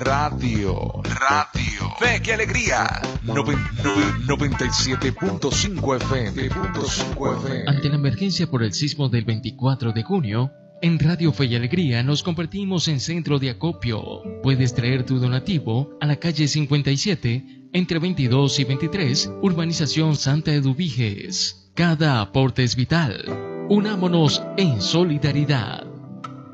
Radio. Fe y alegría. 97.5 FM. Ante la emergencia por el sismo del 24 de junio, en Radio Fe y Alegría nos convertimos en centro de acopio. Puedes traer tu donativo a la calle 57, entre 22 y 23, Urbanización Santa Eduviges. Cada aporte es vital. Unámonos en solidaridad.